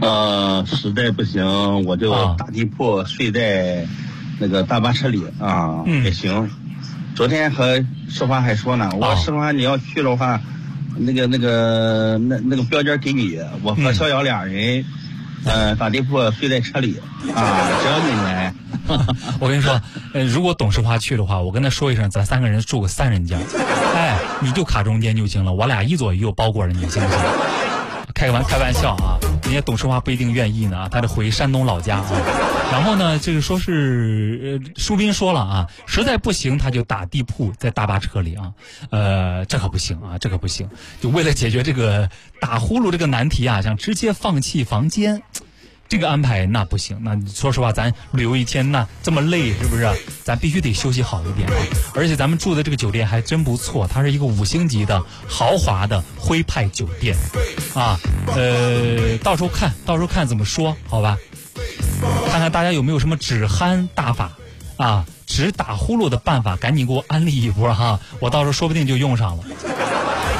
实在不行，我就打地铺睡在那个大巴车里啊，也行。昨天和世华还说呢，我世华你要去的话，那个标间给你，我和逍遥俩人，打地铺睡在车里啊，只要你来。 我跟你说，如果董世华去的话，我跟他说一声，咱3个人住个3人间，哎，你就卡中间就行了，我俩一左一右包裹着你，行不行？开玩笑啊，人家董世华不一定愿意呢，他得回山东老家啊。然后呢，这个说是舒斌说了啊，实在不行他就打地铺在大巴车里啊，这可不行啊，这可不行。就为了解决这个打呼噜这个难题啊，想直接放弃房间。这个安排那不行，那说实话，咱旅游一天那这么累，是不是？咱必须得休息好一点啊！而且咱们住的这个酒店还真不错，它是一个5星级的豪华的徽派酒店，啊，到时候看怎么说，好吧？看看大家有没有什么止鼾大法啊，止打呼噜的办法，赶紧给我安利一波哈，我到时候说不定就用上了。